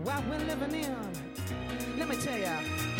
what we're living in. Let me tell ya.